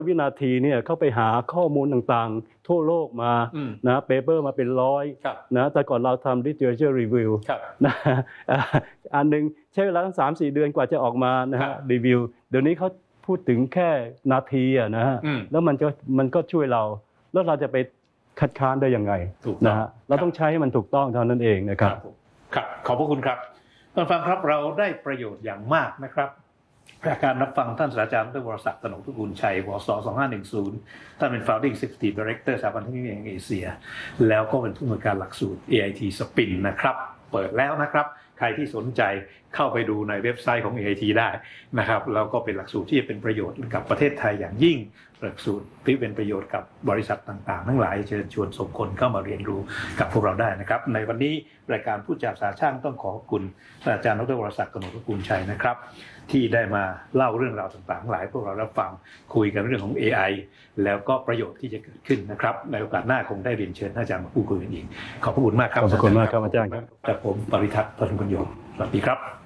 วินาทีเนี่ยเขาไปหาข้อมูลต่างๆทั่วโลกมานะเปเปอร์มาเป็นร้อยนะแต่ก่อนเราทำ literature review นะอันนึงใช้เวลาตั้ง 3-4 เดือนกว่าจะออกมานะฮะรีวิวเดี๋ยวนี้เขาพูดถึงแค่นาทีนะฮะแล้วมันก็ช่วยเราแล้วเราจะไปคัดค้านได้ยังไงนะฮะเราต้องใช้ให้มันถูกต้องเท่านั้นเองนะครับครับขอบพระคุณครับท่านฟังครับเราได้ประโยชน์อย่างมากนะครับจากการรับฟังท่านศาสตราจารย์ดร.วรศักดิ์ กนกตระกูลชัยวศ2510ท่านเป็น Founding Executive Director สถาบันเทคโนโลยีแห่งเอเชียแล้วก็เป็นผู้อำนวยการหลักสูตร AIT Spin นะครับเปิดแล้วนะครับใครที่สนใจเข้าไปดูในเว็บไซต์ของ AIT ได้นะครับแล้วก็เป็นหลักสูตรที่จะเป็นประโยชน์กับประเทศไทยอย่างยิ่งหลักสูตรที่เป็นประโยชน์กับบริษัทต่างๆทั้งหลายเชิญชวนส่งคนเข้ามาเรียนรู้กับพวกเราได้นะครับในวันนี้รายการพูดจาภาษาช่างต้องขอบคุณอาจารย์ดร.วรศักดิ์ กนกตระกูลชัยนะครับที่ได้มาเล่าเรื่องราวต่างๆหลายพวกเรารับฟังคุยกันเรื่องของ AI แล้วก็ประโยชน์ที่จะเกิดขึ้นนะครับในโอกาสหน้าคงได้เรียนเชิญอาจารย์มาพูดคุยกันอีกขอบพระคุณมากครับขอบคุณมากครับอาจารย์ครับผมปริทัศน์ พัฒนกุลโยสวัสดีครับ